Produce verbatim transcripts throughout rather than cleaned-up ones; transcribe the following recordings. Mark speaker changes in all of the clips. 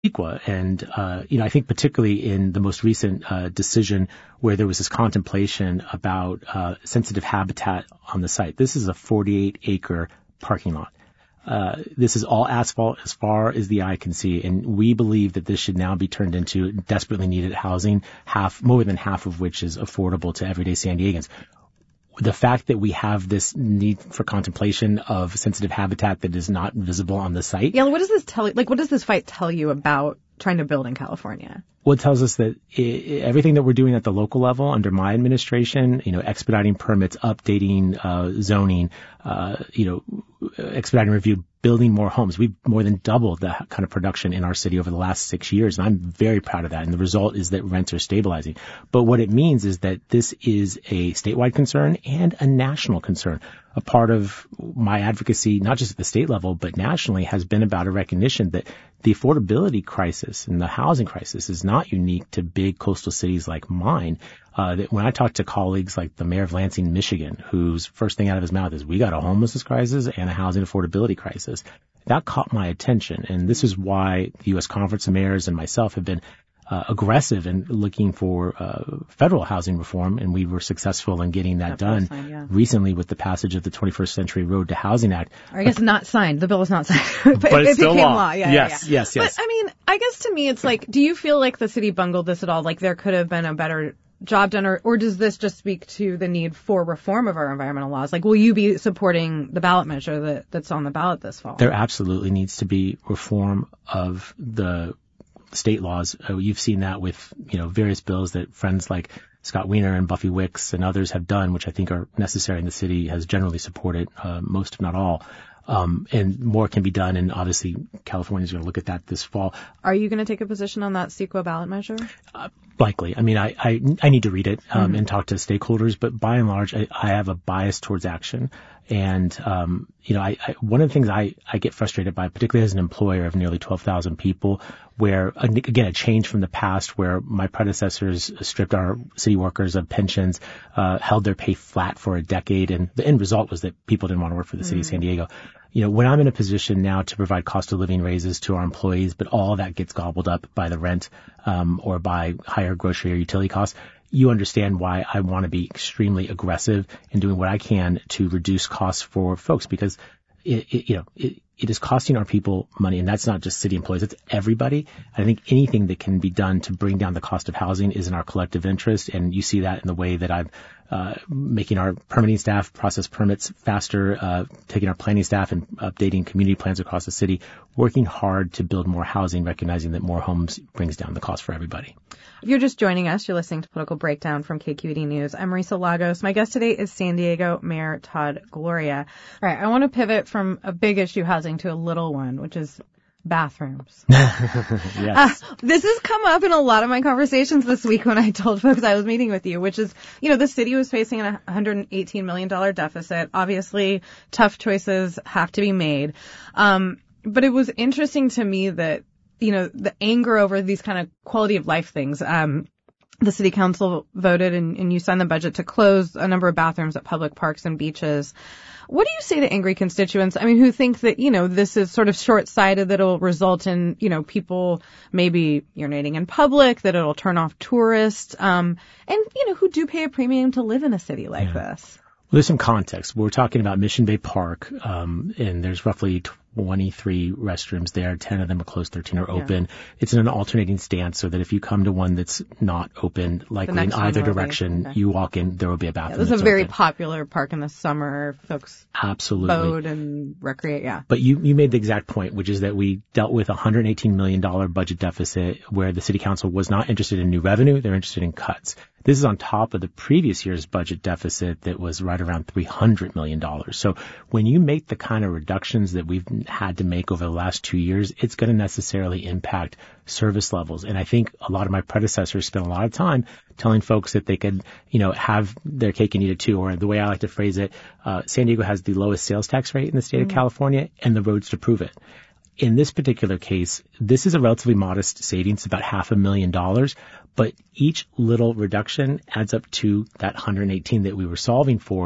Speaker 1: CEQA. And, uh, you know, I think particularly in the most recent uh, decision where there was this contemplation about uh, sensitive habitat on the site. This is a forty-eight acre parking lot. Uh, this is all asphalt as far as the eye can see, and we believe that this should now be turned into desperately needed housing, half, more than half of which is affordable to everyday San Diegans. The fact that we have this need for contemplation of sensitive habitat that is not visible on the site.
Speaker 2: Yeah, what does this tell you? Like, what does this fight tell you about trying to build in California?
Speaker 1: Well, it tells us that it, everything that we're doing at the local level under my administration, you know, expediting permits, updating uh, zoning, uh, you know, expediting review, building more homes. We've more than doubled that kind of production in our city over the last six years, and I'm very proud of that. And the result is that rents are stabilizing. But what it means is that this is a statewide concern and a national concern. A part of my advocacy, not just at the state level, but nationally, has been about a recognition that the affordability crisis and the housing crisis is not unique to big coastal cities like mine. Uh, that when I talk to colleagues like the mayor of Lansing, Michigan, whose first thing out of his mouth is, we got a homelessness crisis and a housing affordability crisis, that caught my attention. And this is why the U S Conference of Mayors and myself have been Uh, aggressive in looking for uh, federal housing reform, and we were successful in getting that, that done
Speaker 2: signed, yeah.
Speaker 1: recently with the passage of the twenty-first Century Road to Housing Act.
Speaker 2: Or I guess uh, not signed. The bill was not signed. but,
Speaker 1: but it's
Speaker 2: it
Speaker 1: still
Speaker 2: became
Speaker 1: law.
Speaker 2: law. Yeah,
Speaker 1: yes,
Speaker 2: yeah, yeah.
Speaker 1: yes, yes.
Speaker 2: But I mean, I guess to me, it's like, do you feel like the city bungled this at all? Like there could have been a better job done, or, or does this just speak to the need for reform of our environmental laws? Like, will you be supporting the ballot measure that, that's on the ballot this fall?
Speaker 1: There absolutely needs to be reform of the state laws. Uh, you've seen that with, you know, various bills that friends like Scott Wiener and Buffy Wicks and others have done, which I think are necessary, and the city has generally supported uh, most, if not all. Um, and more can be done, and obviously California is going to look at that this fall.
Speaker 2: Are you going to take a position on that CEQA ballot measure?
Speaker 1: Uh, likely. I mean, I, I, I need to read it um, mm-hmm. and talk to stakeholders, but by and large, I, I have a bias towards action. And, um, you know, I, I, one of the things I, I get frustrated by, particularly as an employer of nearly twelve thousand people, where, again, a change from the past where my predecessors stripped our city workers of pensions, uh, held their pay flat for a decade. And the end result was that people didn't want to work for the city mm. of San Diego. You know, when I'm in a position now to provide cost of living raises to our employees, but all that gets gobbled up by the rent, um, or by higher grocery or utility costs, you understand why I want to be extremely aggressive in doing what I can to reduce costs for folks, because it, it you know, it, it is costing our people money, and that's not just city employees, it's everybody. I think anything that can be done to bring down the cost of housing is in our collective interest, and you see that in the way that I'm uh, making our permitting staff process permits faster, uh, taking our planning staff and updating community plans across the city, working hard to build more housing, recognizing that more homes brings down the cost for everybody.
Speaker 2: If you're just joining us, you're listening to Political Breakdown from K Q E D News. I'm Marisa Lagos. My guest today is San Diego Mayor Todd Gloria. All right, I want to pivot from a big issue housing to a little one, which is bathrooms.
Speaker 1: Yes.
Speaker 2: Uh, this has come up in a lot of my conversations this week when I told folks I was meeting with you, which is, you know, the city was facing a one hundred eighteen million dollars deficit. Obviously, tough choices have to be made. Um, but it was interesting to me that, you know, the anger over these kind of quality of life things. Um, the city council voted and, and you signed the budget to close a number of bathrooms at public parks and beaches. What do you say to angry constituents? I mean, who think that, you know, this is sort of short-sighted, that it'll result in, you know, people maybe urinating in public, that it'll turn off tourists, um, and, you know, who do pay a premium to live in a city like yeah. this?
Speaker 1: Well, there's some context. We're talking about Mission Bay Park, um, and there's roughly twenty-three restrooms there. ten of them are closed, thirteen are open. Yeah. It's in an alternating stance so that if you come to one that's not open, likely in either direction, okay. you walk in, there will be a bathroom.
Speaker 2: Yeah, this is a very
Speaker 1: open.
Speaker 2: popular park in the summer. Folks
Speaker 1: absolutely
Speaker 2: boat and recreate, yeah.
Speaker 1: But you, you made the exact point, which is that we dealt with a one hundred eighteen million dollars budget deficit where the city council was not interested in new revenue, they're interested in cuts. This is on top of the previous year's budget deficit that was right around three hundred million dollars. So when you make the kind of reductions that we've had to make over the last two years, it's going to necessarily impact service levels. And I think a lot of my predecessors spent a lot of time telling folks that they could, you know, have their cake and eat it too. Or the way I like to phrase it, uh, San Diego has the lowest sales tax rate in the state mm-hmm. of California and the roads to prove it. In this particular case, this is a relatively modest savings, about half a million dollars, but each little reduction adds up to that one hundred eighteen that we were solving for.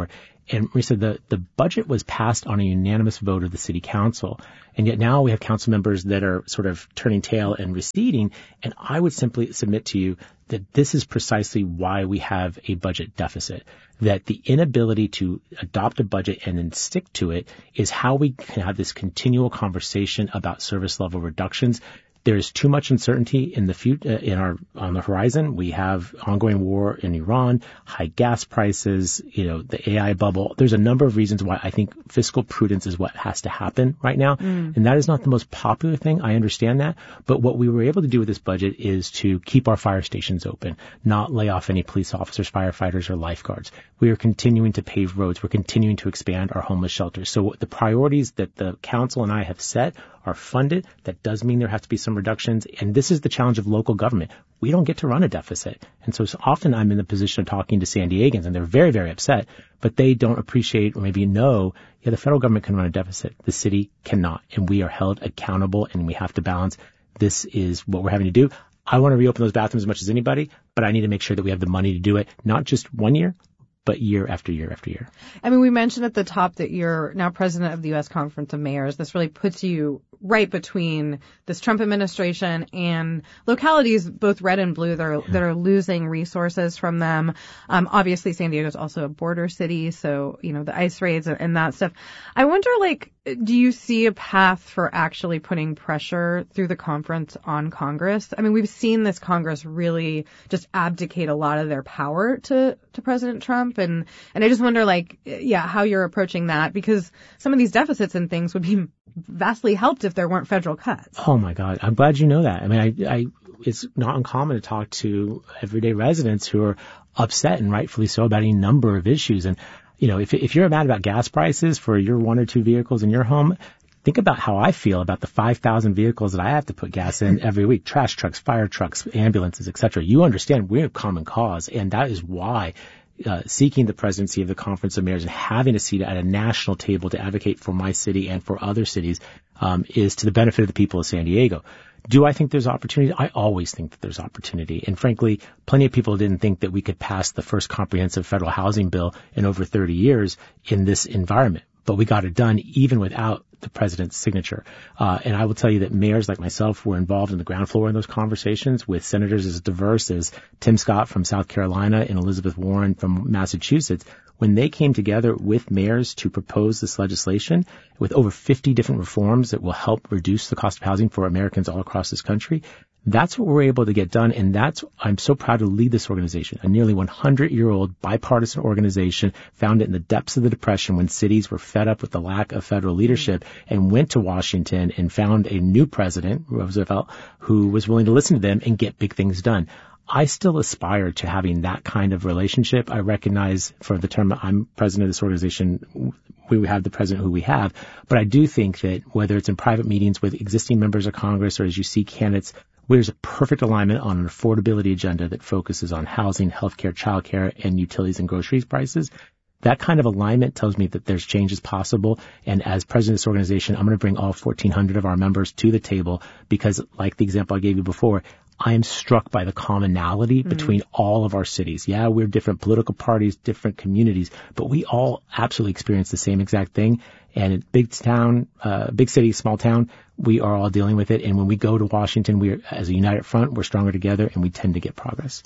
Speaker 1: And Marisa, the, the budget was passed on a unanimous vote of the city council. And yet now we have council members that are sort of turning tail and receding. And I would simply submit to you that this is precisely why we have a budget deficit. That the inability to adopt a budget and then stick to it is how we can have this continual conversation about service level reductions. There is too much uncertainty in the future, uh, in our, on the horizon. We have ongoing war in Iran, high gas prices, you know, the A I bubble. There's a number of reasons why I think fiscal prudence is what has to happen right now. Mm. And that is not the most popular thing. I understand that. But what we were able to do with this budget is to keep our fire stations open, not lay off any police officers, firefighters, or lifeguards. We are continuing to pave roads. We're continuing to expand our homeless shelters. So the priorities that the council and I have set are funded. That does mean there has to be some reductions. And this is the challenge of local government. We don't get to run a deficit. And so, so often I'm in the position of talking to San Diegans, and they're very, very upset, but they don't appreciate or maybe know, yeah, the federal government can run a deficit. The city cannot. And we are held accountable, and we have to balance. This is what we're having to do. I want to reopen those bathrooms as much as anybody, but I need to make sure that we have the money to do it, not just one year, but year after year after year.
Speaker 2: I mean, we mentioned at the top that you're now president of the U S Conference of Mayors. This really puts you right between this Trump administration and localities, both red and blue, that are, that are losing resources from them. Um, obviously, San Diego is also a border city, so, you know, the ICE raids and that stuff. I wonder, like, do you see a path for actually putting pressure through the conference on Congress? I mean, we've seen this Congress really just abdicate a lot of their power to, to President Trump. And, and I just wonder, like, yeah, how you're approaching that, because some of these deficits and things would be vastly helped if there weren't federal cuts.
Speaker 1: Oh my God. I'm glad you know that. I mean, I, I, it's not uncommon to talk to everyday residents who are upset, and rightfully so, about any number of issues. And, you know, if, if you're mad about gas prices for your one or two vehicles in your home, think about how I feel about the five thousand vehicles that I have to put gas in every week, trash trucks, fire trucks, ambulances, et cetera. You understand we're a common cause, and that is why Uh, seeking the presidency of the Conference of Mayors and having a seat at a national table to advocate for my city and for other cities um, is to the benefit of the people of San Diego. Do I think there's opportunity? I always think that there's opportunity. And frankly, plenty of people didn't think that we could pass the first comprehensive federal housing bill in over thirty years in this environment. But we got it done even without the president's signature. Uh, and I will tell you that mayors like myself were involved in the ground floor in those conversations with senators as diverse as Tim Scott from South Carolina and Elizabeth Warren from Massachusetts. When they came together with mayors to propose this legislation with over fifty different reforms that will help reduce the cost of housing for Americans all across this country, that's what we're able to get done. And that's, I'm so proud to lead this organization, a nearly one hundred year old bipartisan organization founded in the depths of the Depression when cities were fed up with the lack of federal leadership and went to Washington and found a new president, Roosevelt, who was willing to listen to them and get big things done. I still aspire to having that kind of relationship. I recognize for the term I'm president of this organization, we have the president who we have. But I do think that whether it's in private meetings with existing members of Congress or as you see candidates, there's a perfect alignment on an affordability agenda that focuses on housing, healthcare, childcare, and utilities and groceries prices. That kind of alignment tells me that there's changes possible. And as president of this organization, I'm going to bring all fourteen hundred of our members to the table because, like the example I gave you before, I am struck by the commonality mm-hmm. between all of our cities. Yeah, we're different political parties, different communities, but we all absolutely experience the same exact thing. And in big town, uh, big city, small town, we are all dealing with it. And when we go to Washington, we are, as a united front, we're stronger together, and we tend to get progress.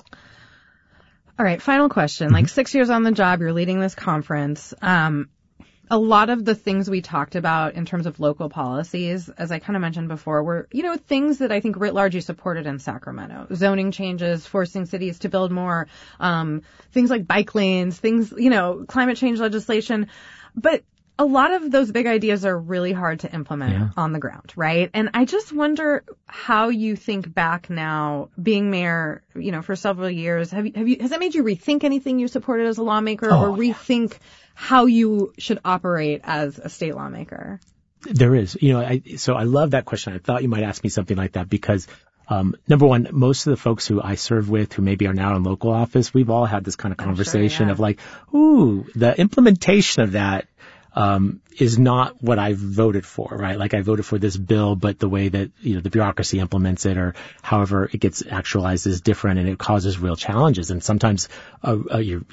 Speaker 2: All right, final question. Mm-hmm. Like six years on the job, you're leading this conference. Um, A lot of the things we talked about in terms of local policies, as I kind of mentioned before, were, you know, things that I think writ large you supported in Sacramento. Zoning changes, forcing cities to build more, um, things like bike lanes, things, you know, climate change legislation. But a lot of those big ideas are really hard to implement yeah. on the ground, right? And I just wonder how you think back now, being mayor, you know, for several years. Have you, have you, has that made you rethink anything you supported as a lawmaker oh, or rethink yeah. how you should operate as a state lawmaker?
Speaker 1: There is. You know, I, so I love that question. I thought you might ask me something like that because, um, number one, most of the folks who I serve with who maybe are now in local office, we've all had this kind of conversation sure, yeah. of like, ooh, the implementation of that um, is not what I voted for, right? Like I voted for this bill, but the way that, you know, the bureaucracy implements it or however it gets actualized is different and it causes real challenges. And sometimes, uh, uh, you, you know,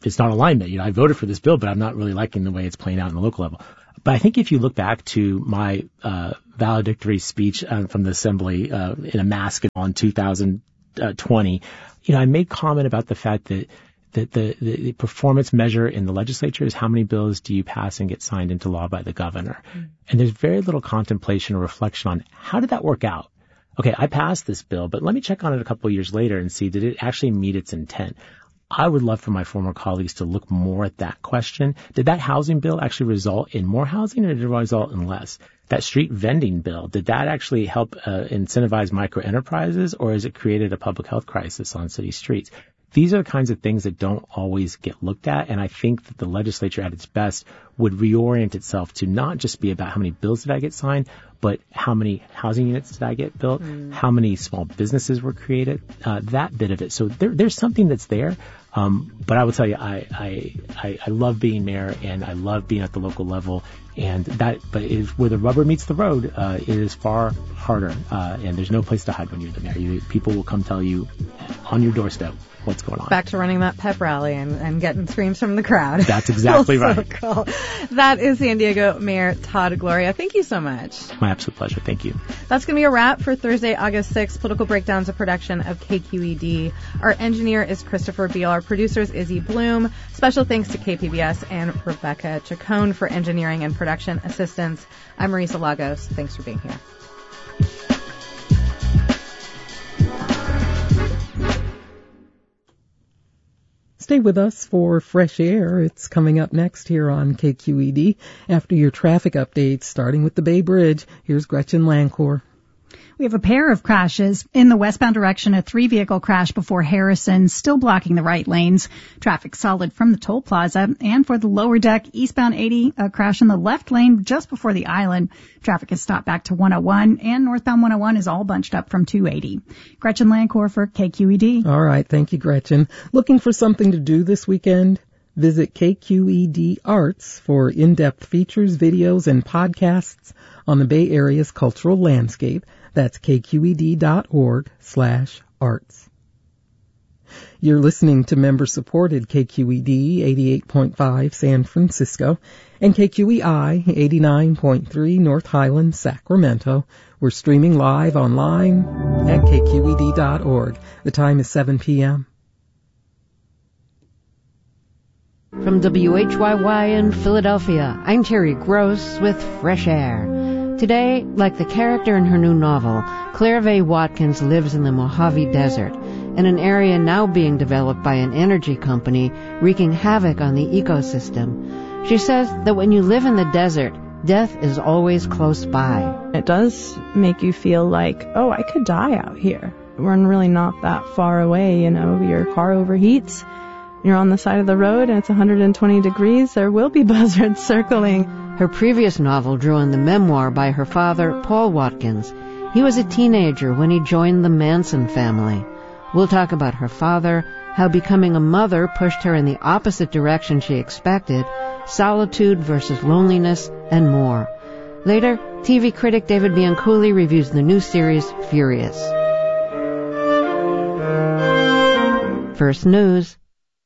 Speaker 1: it's not alignment. You know, I voted for this bill, but I'm not really liking the way it's playing out in the local level. But I think if you look back to my uh, valedictory speech uh, from the Assembly uh, in a mask on two thousand twenty, you know, I made comment about the fact that that the, the performance measure in the legislature is how many bills do you pass and get signed into law by the governor. Mm. And there's very little contemplation or reflection on how did that work out? Okay, I passed this bill, but let me check on it a couple of years later and see, did it actually meet its intent? I would love for my former colleagues to look more at that question. Did that housing bill actually result in more housing, or did it result in less? That street vending bill, did that actually help uh, incentivize micro enterprises, or has it created a public health crisis on city streets? These are the kinds of things that don't always get looked at, and I think that the legislature at its best would reorient itself to not just be about how many bills did I get signed, but how many housing units did I get built, mm. how many small businesses were created, uh, that bit of it. So there, there's something that's there, um, but I will tell you, I, I, I, I love being mayor, and I love being at the local level, and that, but it is where the rubber meets the road, uh, it is far harder, uh, and there's no place to hide when you're the mayor. You, people will come tell you on your doorstep what's going on.
Speaker 2: Back to running that pep rally and, and getting screams from the crowd.
Speaker 1: That's exactly right.
Speaker 2: So cool. That is San Diego Mayor Todd Gloria. Thank you so much.
Speaker 1: My absolute pleasure. Thank you.
Speaker 2: That's going to be a wrap for Thursday, August sixth. Political Breakdown's a production of K Q E D. Our engineer is Christopher Beal. Our producer is Izzy Bloom. Special thanks to K P B S and Rebecca Chacon for engineering and production assistance. I'm Marisa Lagos. Thanks for being here.
Speaker 3: Stay with us for Fresh Air. It's coming up next here on K Q E D. After your traffic updates, starting with the Bay Bridge, here's Gretchen Lancourt.
Speaker 4: We have a pair of crashes. In the westbound direction, a three-vehicle crash before Harrison, still blocking the right lanes. Traffic solid from the toll plaza. And for the lower deck, eastbound eighty, a crash in the left lane just before the island. Traffic is stopped back to one oh one, and northbound one oh one is all bunched up from two eighty. Gretchen Lancourt for K Q E D.
Speaker 3: All right, thank you, Gretchen. Looking for something to do this weekend? Visit K Q E D Arts for in-depth features, videos, and podcasts on the Bay Area's cultural landscape. That's kqed.org slash arts. You're listening to member-supported K Q E D eighty-eight point five San Francisco and K Q E I eighty-nine point three North Highlands, Sacramento. We're streaming live online at k q e d dot org. The time is seven p.m.
Speaker 5: From W H Y Y in Philadelphia, I'm Terry Gross with Fresh Air. Today, like the character in her new novel, Claire Vaye Watkins lives in the Mojave Desert, in an area now being developed by an energy company wreaking havoc on the ecosystem. She says that when you live in the desert, death is always close by.
Speaker 6: It does make you feel like, oh, I could die out here. We're really not that far away, you know. Your car overheats, you're on the side of the road, and it's one hundred twenty degrees. There will be buzzards circling.
Speaker 5: Her previous novel drew on the memoir by her father, Paul Watkins. He was a teenager when he joined the Manson family. We'll talk about her father, how becoming a mother pushed her in the opposite direction she expected, solitude versus loneliness, and more. Later, T V critic David Bianculli reviews the new series, Furious. First News.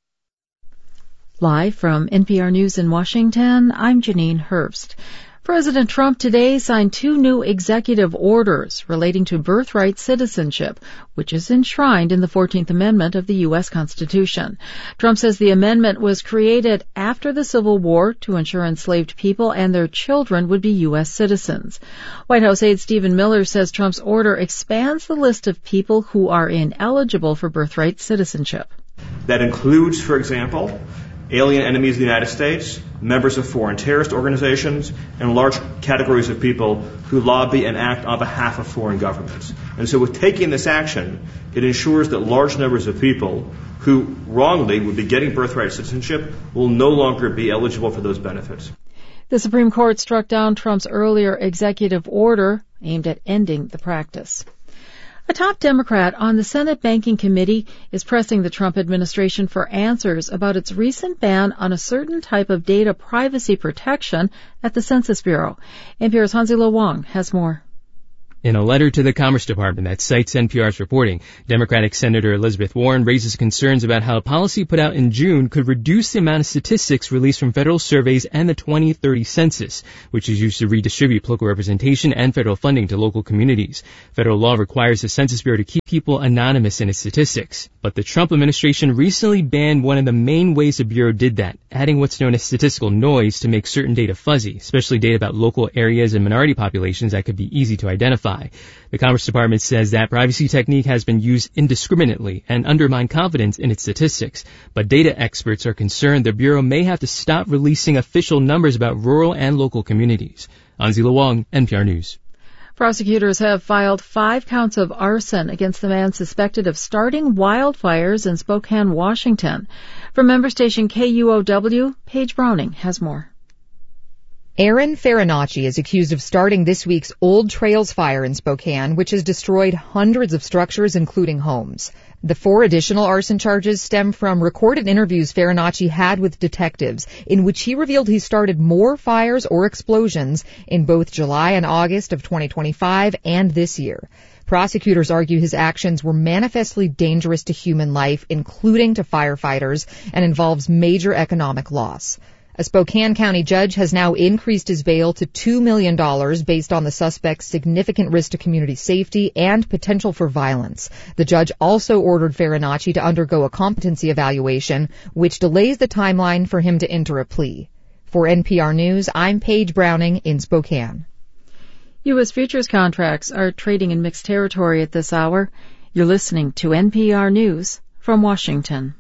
Speaker 7: Live from N P R News in Washington, I'm Janine Herbst. President Trump today signed two new executive orders relating to birthright citizenship, which is enshrined in the fourteenth Amendment of the U S Constitution. Trump says the amendment was created after the Civil War to ensure enslaved people and their children would be U S citizens. White House aide Stephen Miller says Trump's order expands the list of people who are ineligible for birthright citizenship.
Speaker 8: That includes, for example, alien enemies of the United States, members of foreign terrorist organizations, and large categories of people who lobby and act on behalf of foreign governments. And so with taking this action, it ensures that large numbers of people who wrongly would be getting birthright citizenship will no longer be eligible for those benefits.
Speaker 7: The Supreme Court struck down Trump's earlier executive order aimed at ending the practice. A top Democrat on the Senate Banking Committee is pressing the Trump administration for answers about its recent ban on a certain type of data privacy protection at the Census Bureau. N P R's Hansi Lo Wang has more.
Speaker 9: In a letter to the Commerce Department that cites N P R's reporting, Democratic Senator Elizabeth Warren raises concerns about how a policy put out in June could reduce the amount of statistics released from federal surveys and the twenty thirty census, which is used to redistribute local representation and federal funding to local communities. Federal law requires the Census Bureau to keep people anonymous in its statistics. But the Trump administration recently banned one of the main ways the Bureau did that, adding what's known as statistical noise to make certain data fuzzy, especially data about local areas and minority populations that could be easy to identify. The Commerce Department says that privacy technique has been used indiscriminately and undermined confidence in its statistics. But data experts are concerned the Bureau may have to stop releasing official numbers about rural and local communities. Anzila Wong, N P R News.
Speaker 7: Prosecutors have filed five counts of arson against the man suspected of starting wildfires in Spokane, Washington. From member station K U O W, Paige Browning has more.
Speaker 10: Aaron Farinacci is accused of starting this week's Old Trails fire in Spokane, which has destroyed hundreds of structures, including homes. The four additional arson charges stem from recorded interviews Farinacci had with detectives, in which he revealed he started more fires or explosions in both July and August of twenty twenty-five and this year. Prosecutors argue his actions were manifestly dangerous to human life, including to firefighters, and involves major economic loss. A Spokane County judge has now increased his bail to two million dollars based on the suspect's significant risk to community safety and potential for violence. The judge also ordered Farinacci to undergo a competency evaluation, which delays the timeline for him to enter a plea. For N P R News, I'm Paige Browning in Spokane.
Speaker 7: U S futures contracts are trading in mixed territory at this hour. You're listening to N P R News from Washington.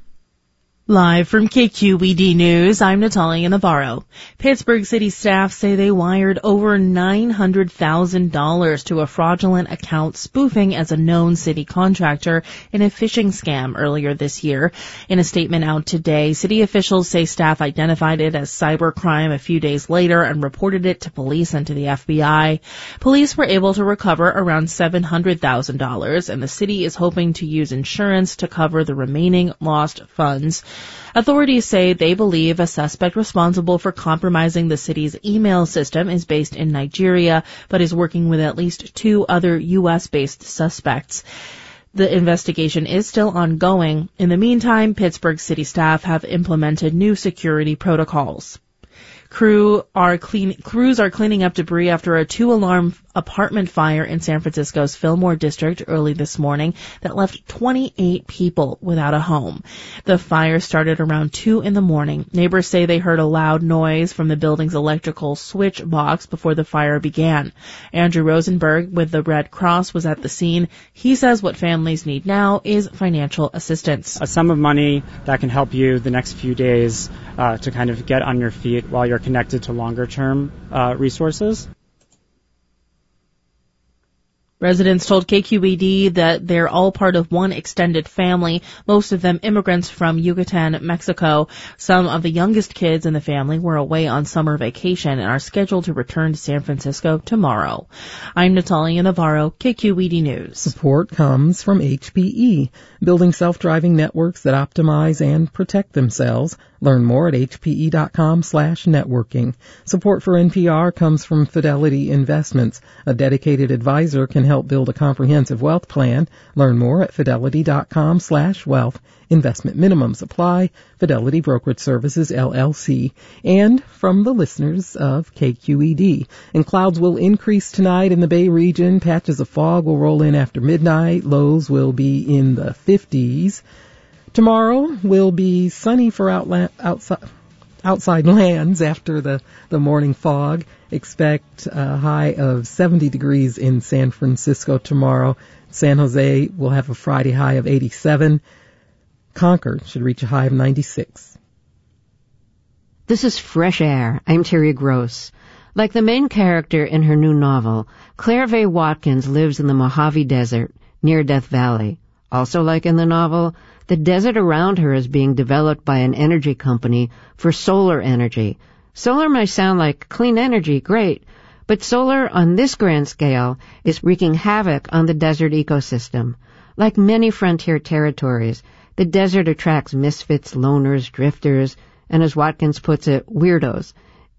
Speaker 11: Live from K Q E D News, I'm Natalia Navarro. Pittsburgh City staff say they wired over nine hundred thousand dollars to a fraudulent account spoofing as a known city contractor in a phishing scam earlier this year. In a statement out today, city officials say staff identified it as cybercrime a few days later and reported it to police and to the F B I. Police were able to recover around seven hundred thousand dollars, and the city is hoping to use insurance to cover the remaining lost funds. Authorities say they believe a suspect responsible for compromising the city's email system is based in Nigeria, but is working with at least two other U S-based suspects. The investigation is still ongoing. In the meantime, Pittsburgh city staff have implemented new security protocols. Crew are clean, crews are cleaning up debris after a two-alarm apartment fire in San Francisco's Fillmore district early this morning that left twenty-eight people without a home. The fire started around two in the morning. Neighbors say they heard a loud noise from the building's electrical switch box before the fire began. Andrew Rosenberg with the Red Cross was at the scene. He says what families need now is financial assistance.
Speaker 12: A sum of money that can help you the next few days uh, to kind of get on your feet while you're connected to longer-term uh, resources.
Speaker 11: Residents told K Q E D that they're all part of one extended family, most of them immigrants from Yucatan, Mexico. Some of the youngest kids in the family were away on summer vacation and are scheduled to return to San Francisco tomorrow. I'm Natalia Navarro, K Q E D News.
Speaker 3: Support comes from H P E, building self-driving networks that optimize and protect themselves. Learn more at hpe.com slash networking. Support for N P R comes from Fidelity Investments. A dedicated advisor can help build a comprehensive wealth plan. Learn more at fidelity.com slash wealth. Investment minimums apply. Fidelity Brokerage Services, L L C. And from the listeners of K Q E D. And clouds will increase tonight in the Bay region. Patches of fog will roll in after midnight. Lows will be in the fifties. Tomorrow will be sunny for outla- outside, outside lands after the, the morning fog. Expect a high of seventy degrees in San Francisco tomorrow. San Jose will have a Friday high of eighty-seven. Concord should reach a high of ninety-six.
Speaker 5: This is Fresh Air. I'm Terry Gross. Like the main character in her new novel, Claire Vaye Watkins lives in the Mojave Desert near Death Valley. Also like in the novel, the desert around her is being developed by an energy company for solar energy. Solar may sound like clean energy, great, but solar on this grand scale is wreaking havoc on the desert ecosystem. Like many frontier territories, the desert attracts misfits, loners, drifters, and as Watkins puts it, weirdos.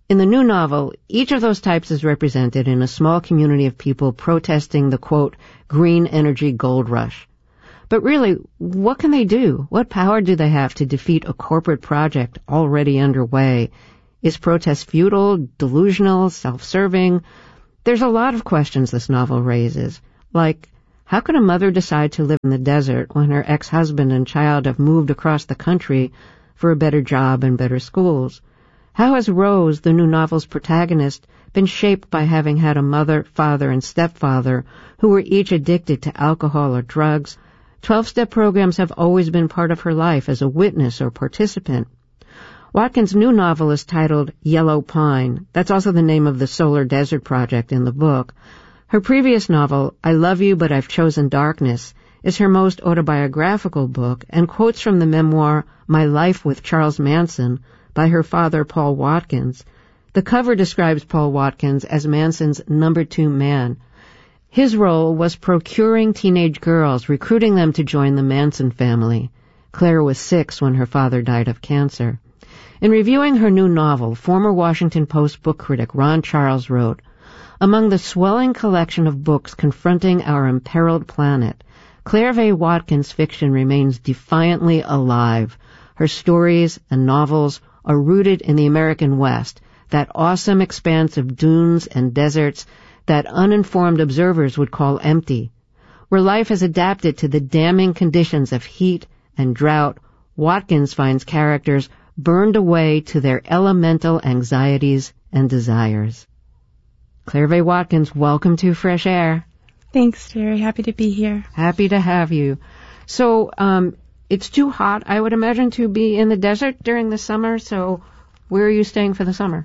Speaker 5: In the new novel, each of those types is represented in a small community of people protesting the, quote, green energy gold rush. But really, what can they do? What power do they have to defeat a corporate project already underway? Is protest futile, delusional, self-serving? There's a lot of questions this novel raises, like, how could a mother decide to live in the desert when her ex-husband and child have moved across the country for a better job and better schools? How has Rose, the new novel's protagonist, been shaped by having had a mother, father, and stepfather who were each addicted to alcohol or drugs? Twelve-step programs have always been part of her life as a witness or participant. Watkins' new novel is titled Yellow Pine. That's also the name of the Solar Desert Project in the book. Her previous novel, I Love You But I've Chosen Darkness, is her most autobiographical book and quotes from the memoir My Life with Charles Manson by her father, Paul Watkins. The cover describes Paul Watkins as Manson's number two man. His role was procuring teenage girls, recruiting them to join the Manson family. Claire was six when her father died of cancer. In reviewing her new novel, former Washington Post book critic Ron Charles wrote, among the swelling collection of books confronting our imperiled planet, Claire V. Watkins' fiction remains defiantly alive. Her stories and novels are rooted in the American West, that awesome expanse of dunes and deserts that uninformed observers would call empty. Where life has adapted to the damning conditions of heat and drought, Watkins finds characters burned away to their elemental anxieties and desires. Claire V. Watkins, welcome to Fresh Air.
Speaker 6: Thanks, Terry. Happy to be here.
Speaker 5: Happy to have you. So, um, it's too hot, I would imagine, to be in the desert during the summer, so where are you staying for the summer?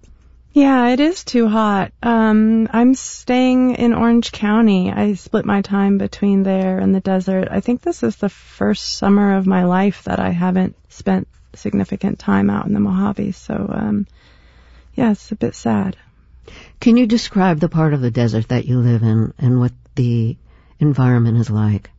Speaker 6: Yeah, it is too hot. Um, I'm staying in Orange County. I split my time between there and the desert. I think this is the first summer of my life that I haven't spent significant time out in the Mojave, so, um, yeah, it's a bit sad.
Speaker 5: Can you describe the part of the desert that you live in and what the environment is like?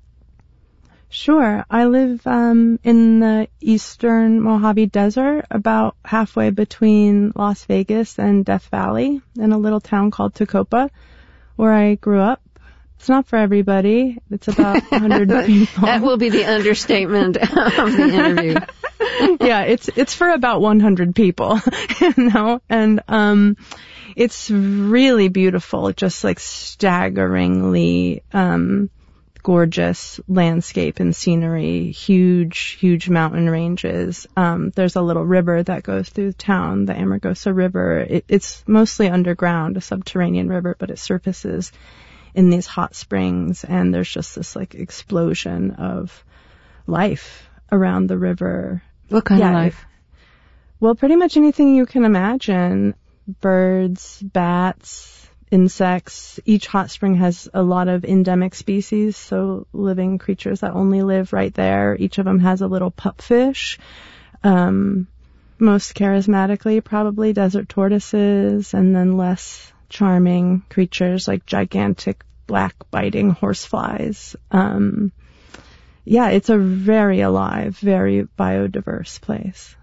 Speaker 6: Sure. I live um, in the eastern Mojave Desert, about halfway between Las Vegas and Death Valley, in a little town called Tecopa, where I grew up. It's not for everybody. It's about one hundred people.
Speaker 5: That will be the understatement of the interview.
Speaker 6: Yeah, it's it's for about one hundred people, you know, and um, it's really beautiful, just like staggeringly um, gorgeous landscape and scenery, huge, huge mountain ranges. Um, there's a little river that goes through town, the Amargosa River. It, it's mostly underground, a subterranean river, but it surfaces in these hot springs, and there's just this like explosion of life around the river.
Speaker 5: What kind
Speaker 6: yeah,
Speaker 5: of life?
Speaker 6: Well, pretty much anything you can imagine. Birds, bats, insects. Each hot spring has a lot of endemic species, so living creatures that only live right there. Each of them has a little pupfish. Um, most charismatically, probably desert tortoises, and then less charming creatures like gigantic black biting horseflies. Um, yeah, it's a very alive, very biodiverse place.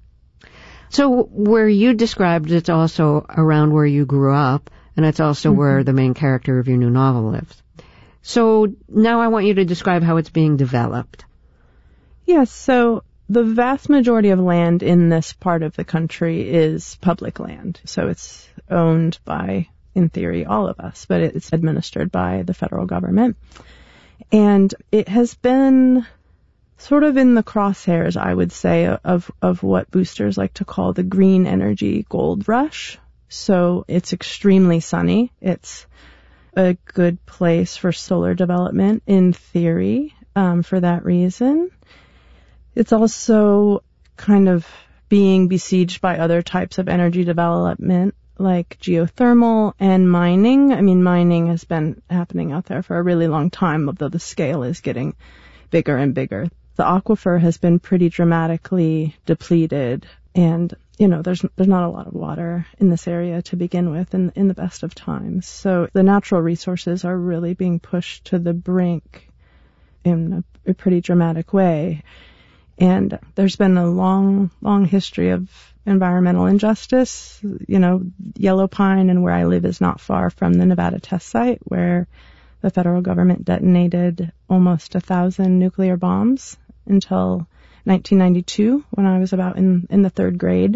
Speaker 5: So where you described, it's also around where you grew up, and it's also mm-hmm. where the main character of your new novel lives. So now I want you to describe how it's being developed.
Speaker 6: Yes, so the vast majority of land in this part of the country is public land. So it's owned by, in theory, all of us, but it's administered by the federal government. And it has been sort of in the crosshairs, I would say, of, of what boosters like to call the green energy gold rush. So it's extremely sunny. It's a good place for solar development, in theory, um, for that reason. It's also kind of being besieged by other types of energy development, like geothermal and mining. I mean, mining has been happening out there for a really long time, although the scale is getting bigger and bigger. The aquifer has been pretty dramatically depleted, and, you know, there's there's not a lot of water in this area to begin with in, in the best of times. So the natural resources are really being pushed to the brink in a, a pretty dramatic way. And there's been a long, long history of environmental injustice. You know, Yellow Pine and where I live is not far from the Nevada test site where the federal government detonated almost a thousand nuclear bombs until nineteen ninety-two when I was about in, in the third grade.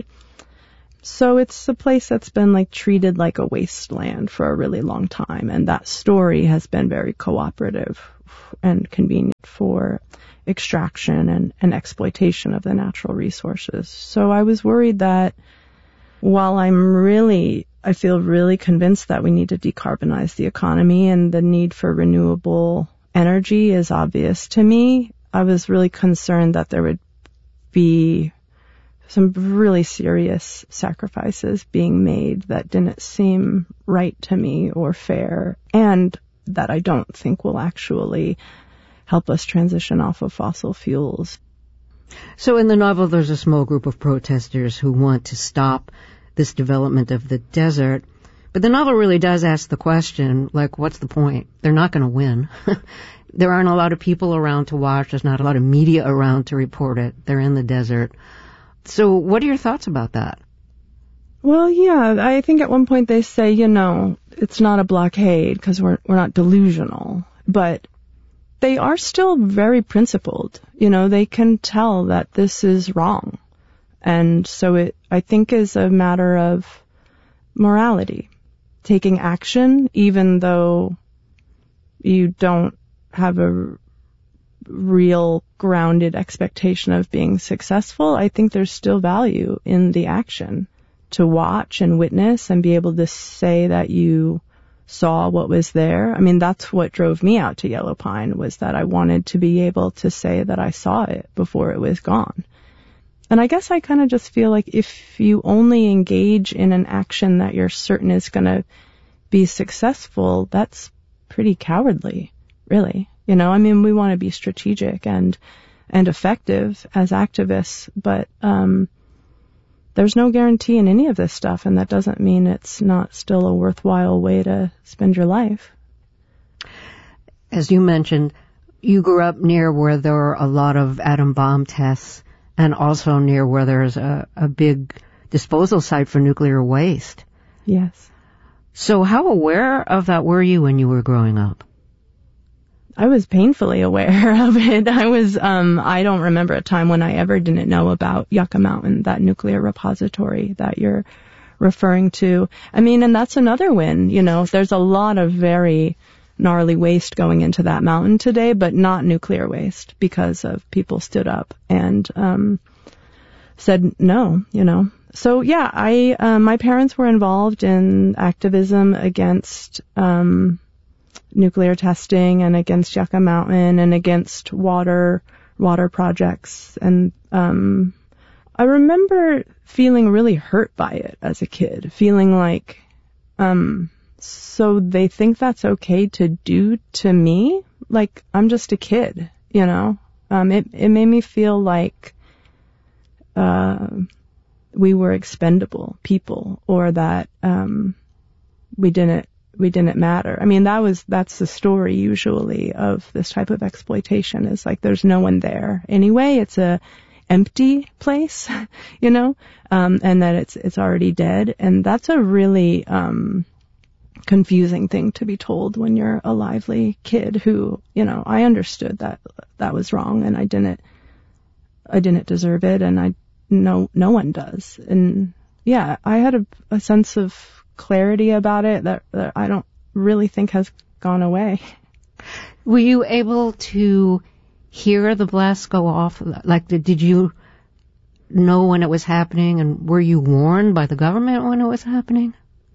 Speaker 6: So it's a place that's been like treated like a wasteland for a really long time. And that story has been very cooperative and convenient for extraction and, and exploitation of the natural resources. So I was worried that while I'm really, I feel really convinced that we need to decarbonize the economy and the need for renewable energy is obvious to me, I was really concerned that there would be some really serious sacrifices being made that didn't seem right to me or fair, and that I don't think will actually help us transition off of fossil fuels.
Speaker 5: So in the novel, there's a small group of protesters who want to stop this development of the desert. But the novel really does ask the question, like, what's the point? They're not going to win. There aren't a lot of people around to watch. There's not a lot of media around to report it. They're in the desert. So what are your thoughts about that?
Speaker 6: Well, yeah, I think at one point they say, you know, it's not a blockade because we're we're not delusional. But they are still very principled. You know, they can tell that this is wrong. And so it, I think, is a matter of morality. Taking action, even though you don't have a real grounded expectation of being successful, I think there's still value in the action. To watch and witness and be able to say that you saw what was there. I mean, that's what drove me out to Yellow Pine, was that I wanted to be able to say that I saw it before it was gone. And I guess I kind of just feel like if you only engage in an action that you're certain is going to be successful, that's pretty cowardly, really. You know, I mean, we want to be strategic and and effective as activists, but um there's no guarantee in any of this stuff, and that doesn't mean it's not still a worthwhile way to spend your life.
Speaker 5: As you mentioned, you grew up near where there were a lot of atom bomb tests and also near where there's a, a big disposal site for nuclear waste.
Speaker 6: Yes.
Speaker 5: So how aware of that were you when you were growing up?
Speaker 6: I was painfully aware of it. I was, um, I don't remember a time when I ever didn't know about Yucca Mountain, that nuclear repository that you're referring to. I mean, and that's another win, you know, there's a lot of very gnarly waste going into that mountain today, but not nuclear waste, because of people stood up and, um, said no, you know. So yeah, I, uh, my parents were involved in activism against, um, nuclear testing and against Yucca Mountain and against water water projects. And um I remember feeling really hurt by it as a kid, feeling like, um so they think that's okay to do to me? Like, I'm just a kid, you know? Um it, it made me feel like uh we were expendable people, or that um we didn't we didn't matter. I mean, that was, that's the story usually of this type of exploitation, is like there's no one there. Anyway, it's a empty place, you know, um, and that it's, it's already dead. And that's a really, um, confusing thing to be told when you're a lively kid who, you know, I understood that that was wrong and I didn't, I didn't deserve it. And I, no, no one does. And yeah, I had a, a sense of clarity about it that, that I don't really think has gone away.
Speaker 5: Were you able to hear the blast go off? Like, did, did you know when it was happening, and were you warned by the government when it was happening?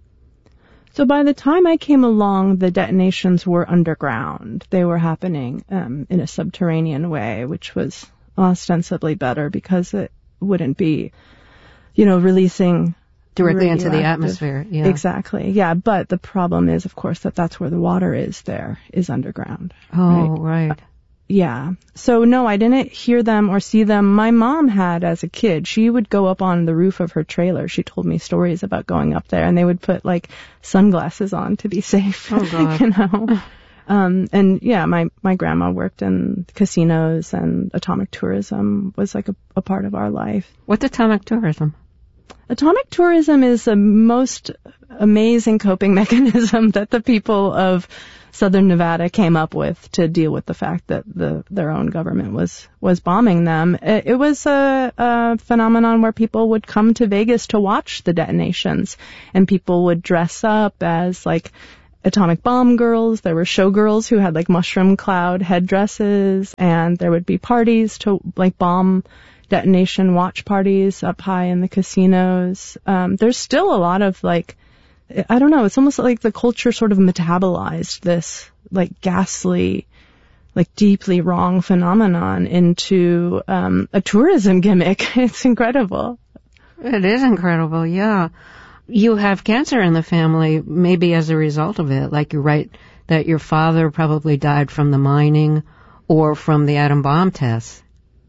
Speaker 6: So by the time I came along, the detonations were underground. They were happening um, in a subterranean way, which was ostensibly better because it wouldn't be, you know, releasing
Speaker 5: directly into the atmosphere. Yeah.
Speaker 6: Exactly. Yeah. But the problem is, of course, that that's where the water is there, is underground.
Speaker 5: Oh, right. right.
Speaker 6: Uh, yeah. So no, I didn't hear them or see them. My mom had as a kid. She would go up on the roof of her trailer. She told me stories about going up there, and they would put like sunglasses on to be safe.
Speaker 5: Oh, God.
Speaker 6: You know. Um, and yeah, my, my grandma worked in casinos, and atomic tourism was like a, a part of our life.
Speaker 5: What's atomic tourism?
Speaker 6: Atomic tourism is the most amazing coping mechanism that the people of Southern Nevada came up with to deal with the fact that the their own government was was bombing them. It, it was a, a phenomenon where people would come to Vegas to watch the detonations, and people would dress up as like atomic bomb girls. There were showgirls who had like mushroom cloud headdresses, and there would be parties to like bomb detonation watch parties up high in the casinos. Um, there's still a lot of like, I don't know, it's almost like the culture sort of metabolized this like ghastly, like deeply wrong phenomenon into um, a tourism gimmick. It's incredible.
Speaker 5: It is incredible, yeah. You have cancer in the family, maybe as a result of it. Like you write that your father probably died from the mining or from the atom bomb tests.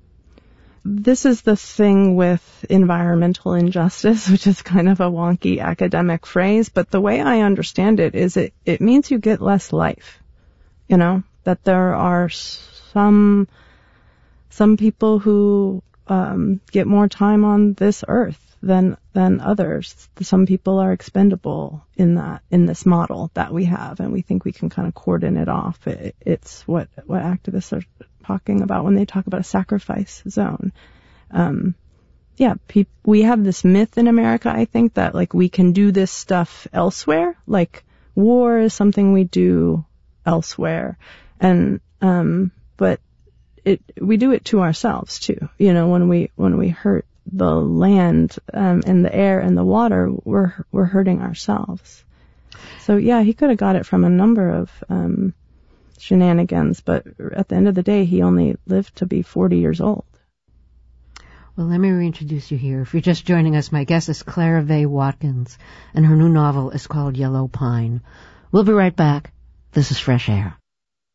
Speaker 6: This is the thing with environmental injustice, which is kind of a wonky academic phrase, but the way I understand it is it, it means you get less life. You know, that there are some, some people who, um, get more time on this earth than, than others. Some people are expendable in that, in this model that we have, and we think we can kind of cordon it off. It, it's what, what activists are talking about when they talk about a sacrifice zone. Um, yeah, pe- we have this myth in America, I think, that like we can do this stuff elsewhere. Like war is something we do elsewhere. And, um, but it, we do it to ourselves too. You know, when we, when we hurt the land, um, and the air and the water, we're, we're hurting ourselves. So yeah, he could have got it from a number of, um, shenanigans, but at the end of the day, he only lived to be forty years old.
Speaker 5: Well, let me reintroduce you here. If you're just joining us, my guest is Clara Vaye Watkins, and her new novel is called Yellow Pine. We'll be right back. This is Fresh Air.